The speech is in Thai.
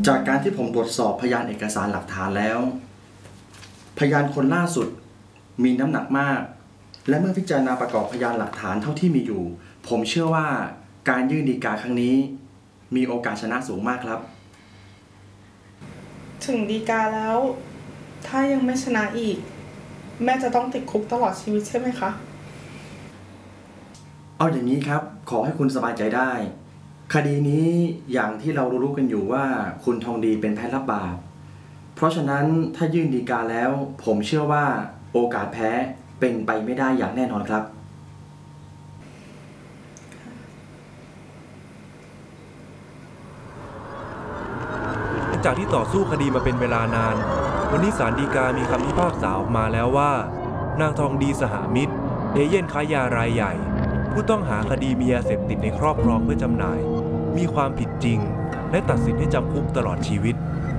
จากการที่ผมตรวจสอบพยานเอกสารหลักฐานแล้วพยานคนล่าสุดมีน้ำหนักมากและเมื่อพิจารณาประกอบพยานหลักฐานเท่าที่มีอยู่ผมเชื่อว่าการยื่นฎีกาครั้งนี้มีโอกาสชนะสูงมากครับถึงฎีกาแล้วถ้ายังไม่ชนะอีกแม่จะต้องติดคุกตลอดชีวิตใช่ไหมคะเอาอย่างนี้ครับขอให้คุณสบายใจได้คดีนี้อย่างที่เรารู้กันอยู่ว่าคุณทองดีเป็นแพ้รับบาปเพราะฉะนั้นถ้ายื่นฎีกาแล้วผมเชื่อว่าโอกาสแพ้เป็นไปไม่ได้อย่างแน่นอนครับหลังจากที่ต่อสู้คดีมาเป็นเวลานานวันนี้ศาลฎีกามีคำพิพากษาออกมาแล้วว่านางทองดีสหมิตรเอเย่นค้ายารายใหญ่ผู้ต้องหาคดีมียาเสพติดในครอบครองเพื่อจำหน่ายมีความผิดจริงและตัดสินให้จำคุกตลอดชีวิต